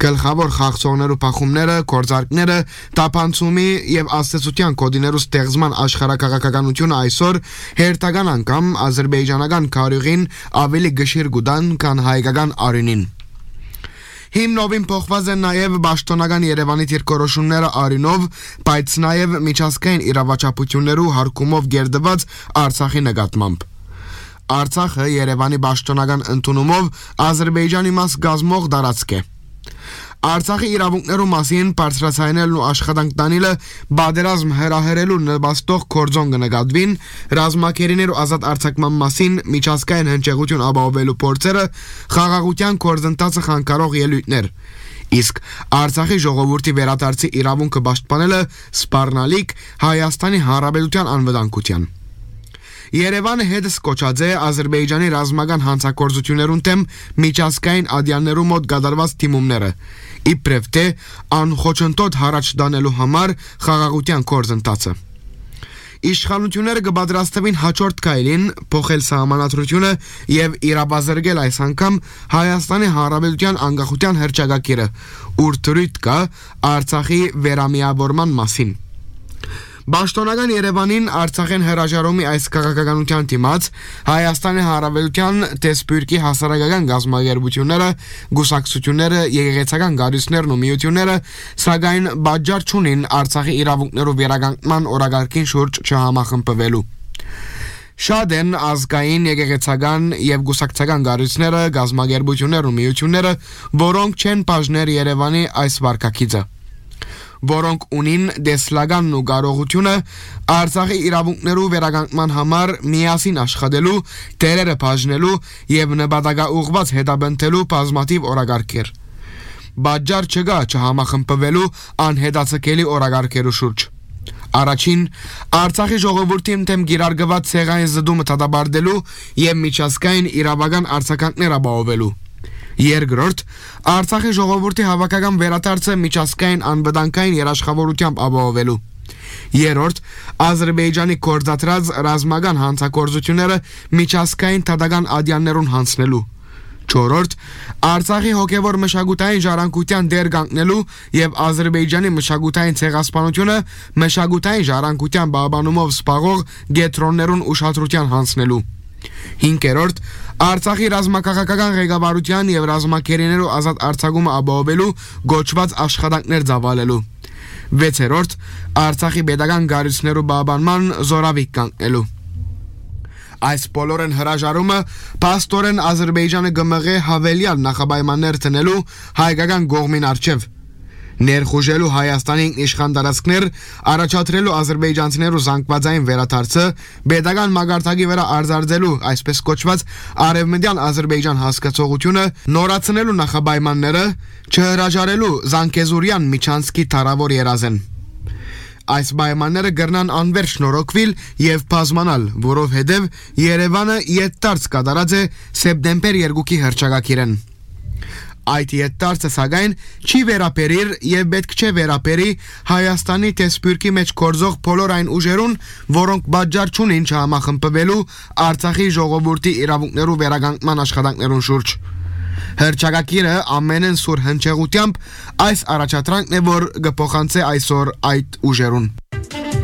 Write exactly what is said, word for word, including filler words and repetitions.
Գլխավոր խաղացողներու փախումները, կորձարկները, տապանցումի եւ աստեցության կոդիներու ստեղծման աշխարհակաղակականությունը այսօր հերթական անգամ ազերբայջանական քարյուղին ավելի գշիր գուդան, քան հայկական արյունին։ Հիմնովին փոխված են նաև պաշտոնական Երևանի դիրքորոշումները արյունով, բայց նաև միջազգային իրավաչափություններու հարկումով գերդված Արցախի նկատմամբ։ Արցախը Երևանի պաշտոնական ընդունումով Ադրբեջանի մաս գազմող տարածք է։ Արցախի իրավունքներու մասին բարձրացնելն ու աշխատանք տանելը բادرազմ հրահրելու նպաստող կորձոն կնկատվին, ռազմակերիներու ազատ արձակման մասին միջազգային հնչեղություն ապահովելու փորձերը խաղաղության կորձընթացը խանգարող ելույթներ, իսկ Արցախի ժողովրդի վերադարձի իրավունքը պաշտպանելը սպառնալիք Հայաստանի Հանրապետության անվտանգության։ Երևանը հետս կոչած է Ադրբեջանի ռազմական հանցագործություններուն թեմ միջազգային ադյաններու մոտ գդարված թիմումները, իբրև թե անխոչընդոտ հարաճ դանելու համար խաղաղության կորձընթացը։ Իշխանությունները կպատրաստվին հաջորդ քայլին փոխել սահմանադրությունը եւ իրապազրկել այս անգամ Հայաստանի Հանրապետության անկախության հռչակագիրը, ուր թրույթ կա Արցախի վերամիավորման մասին։ Պաշտոնական Երևանին Արցախեն հրաժարումի այս քաղաքականության դիմաց Հայաստանի Հանրապետության տեսփյուրքի հասարակական գազམ་ագերբությունները, գուսակցությունները, եկեղեցական գարույցներն ու միությունները սակայն բաժար չունին Արցախի իրավունքներու վերականգնման օրակարգին շուրջ չհամախմբվելու։ Շատ են ազգային, եկեղեցական եւ գուսակցական գարույցները, գազམ་ագերբություններն ու միությունները, որոնք չեն բաժներ Երևանի այս վարկակիցը, որոնք ունին դեսլագանն ու կարողությունը Արցախի իրավունքներու վերականգնման համար միասին աշխատելու, դերերը բաժնելու եւ նպատակաուղղված հետապնդելու բազմաթիվ օրակարգեր։ Բաժար չկա չհամախմբվելու անհետացկելի օրակարգերու շուրջ։ Առաջին Արցախի ժողովրդի դեմ գիրարգված ցեղային զդումը դադարելու եւ միջազգային իրավական արձագանքներ ապահովելու։ Երկրորդ Արցախի ժողովրդի հավաքական վերադարձը միջազգային անվտանգային երաշխավորությամբ ապահովելու։ Երրորդ Ադրբեջանի կորզատրած ռազմական հանցագործությունները միջազգային դատական ադյաններուն հանձնելու։ Չորրորդ Արցախի հոգևոր մշակութային ժառանգության դեր կանգնելու եւ Ադրբեջանի մշակութային ցեղասպանությունը մշակութային ժառանգության բաբանումով սպաղող գետրոններուն ուշադրության հանձնելու։ Հինգերորդ Արցախի ռազմաքաղաքական ղեկավարության եւ ռազմակերիներու ազատ արձակումը ապահովելու գոչված աշխատանքներ ծավալելու։ Վեցերորդ Արցախի պետական գարույցներու բաբանման զորավիք կանգնելու։ Այս բոլորեն հրաժարումը պաստորեն Ադրբեջանը գմղե հավելյալ նախապայմաններ տնելու հայկական կողմին առջև, ներխուժելու Հայաստանի իշխան տարածքներ, առաջադրելու ադրբեջանցիներու զանգվածային վերադարձը, պետական մագարտակի վրա արձարծելու այսպես կոչված արևմտյան Ադրբեջան հասկացողությունը, նորացնելու նախապայմանները, չհրաժարելու Զանգեզուրյան Միչանսկի թարավոր երազեն։ Այս պայմանները կրնան անվերջ նորոգվել եւ բազմանալ, որովհետեւ Երևանը ետտարց կատարած է սեպտեմբեր երկուքի հռչակագիրեն։ Այդ ետտարցը սակայն չի վերապերիր եւ պետք չէ վերապերի Հայաստանի տեսփյուրքի մեջ կորձող բոլոր այն ուժերուն, որոնք բաժար չունին չհամախմբվելու Արցախի ժողովրդի իրավունքներու վերականգնման աշխատանքներուն շուրջ։ Հռչակագիրը ամենեն սուր հնչեղությամբ այս առաջադրանքն է, որ կփոխանցի այսօր այդ ուժերուն։